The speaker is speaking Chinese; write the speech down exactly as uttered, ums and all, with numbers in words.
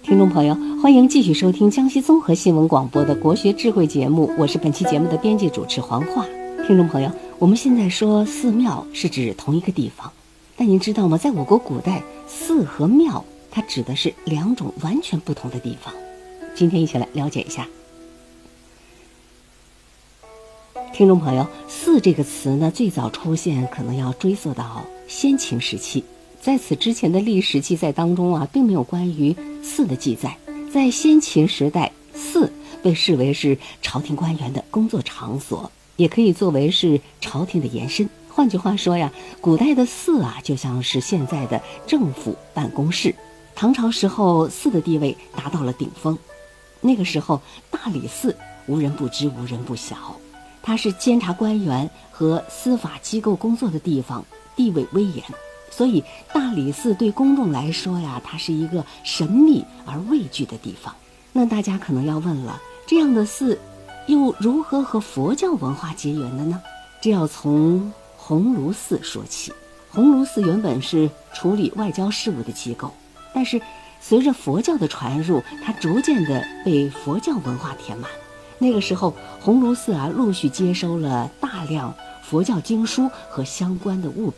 听众朋友，欢迎继续收听江西综合新闻广播的国学智慧节目，我是本期节目的编辑主持黄华。听众朋友，我们现在说寺庙是指同一个地方，但您知道吗？在我国古代，寺和庙它指的是两种完全不同的地方。今天一起来了解一下。听众朋友，寺这个词呢，最早出现可能要追溯到先秦时期。在此之前的历史记载当中啊，并没有关于寺的记载。在先秦时代，寺被视为是朝廷官员的工作场所，也可以作为是朝廷的延伸。换句话说呀，古代的寺啊，就像是现在的政府办公室。唐朝时候，寺的地位达到了顶峰。那个时候，大理寺无人不知，无人不晓，它是监察官员和司法机构工作的地方，地位威严。所以大理寺对公众来说呀，它是一个神秘而畏惧的地方。那大家可能要问了，这样的寺又如何和佛教文化结缘的呢？这要从鸿胪寺说起。鸿胪寺原本是处理外交事务的机构，但是随着佛教的传入，它逐渐的被佛教文化填满。那个时候，鸿胪寺啊陆续接收了大量佛教经书和相关的物品。